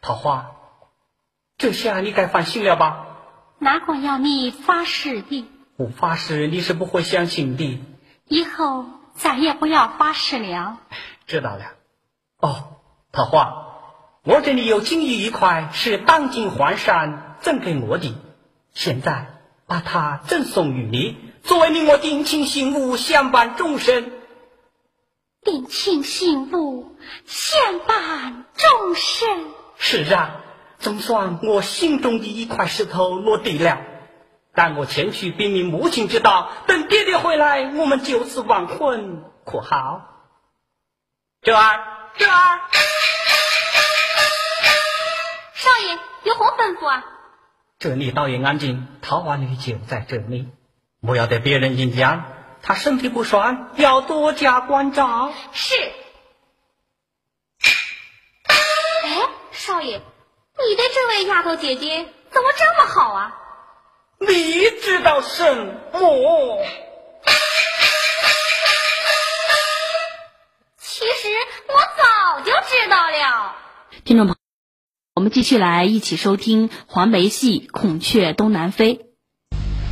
桃花，这下你该放心了吧？ 哪管要你发誓的？ 不发誓你是不会相信的。 以后再也不要发誓了。 知道了。哦，桃花，我这里有金玉一块，是当今皇上赠给我的，现在把它赠送于你，作为你我定情信物，相伴终生。 定情信物，相伴终生。 是啊，总算我心中的一块石头落地了。但我前去禀明母亲知道，等爹爹回来，我们就此完婚，可好？这儿， 少爷有何吩咐啊？ 这里倒也安静，桃花女就在这里，不要对别人影响，她身体不爽，要多加关照。 是。哎，少爷，你对这位丫头姐姐怎么这么好啊？ 你知道什么？ 其实我早就知道了。 听众朋友，我们继续来一起收听黄梅戏《孔雀东南飞》。